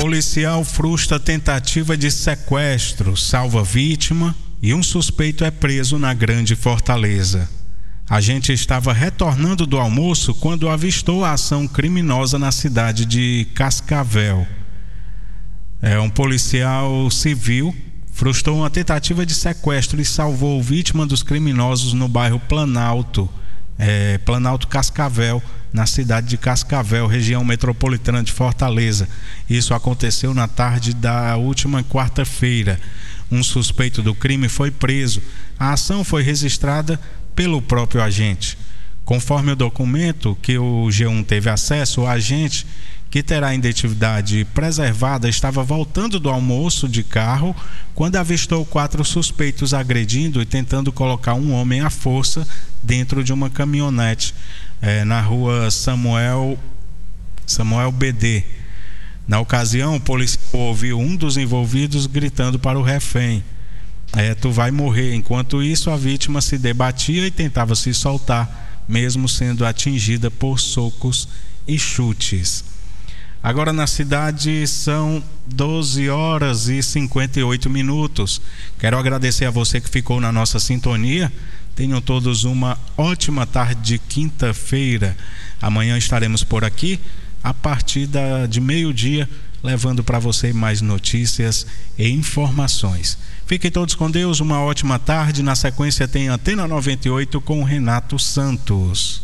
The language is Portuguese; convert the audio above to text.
Policial frustra tentativa de sequestro, salva vítima e um suspeito é preso na Grande Fortaleza. A gente estava retornando do almoço quando avistou a ação criminosa na cidade de Cascavel. Um policial civil frustrou uma tentativa de sequestro e salvou vítima dos criminosos no bairro Planalto, Planalto Cascavel, na cidade de Cascavel, região metropolitana de Fortaleza. Isso aconteceu na tarde da última quarta-feira. Um suspeito do crime foi preso. A ação foi registrada pelo próprio agente. Conforme o documento que o G1 teve acesso, o agente, que terá a identidade preservada, estava voltando do almoço de carro quando avistou 4 suspeitos agredindo e tentando colocar um homem à força dentro de uma caminhonete na rua Samuel BD. Na ocasião, o policial ouviu um dos envolvidos gritando para o refém: tu vai morrer. Enquanto isso, a vítima se debatia e tentava se soltar, mesmo sendo atingida por socos e chutes. Agora na cidade são 12h58. Quero agradecer a você que ficou na nossa sintonia. Tenham todos uma ótima tarde de quinta-feira. Amanhã estaremos por aqui a partir de meio-dia, levando para você mais notícias e informações. Fiquem todos com Deus, uma ótima tarde. Na sequência tem Antena 98 com Renato Santos.